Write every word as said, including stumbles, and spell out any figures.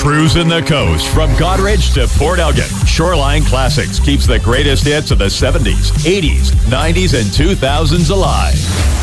Cruising the coast from Goderich to Port Elgin. Shoreline Classics keeps the greatest hits of the seventies, eighties, nineties, and two thousands alive.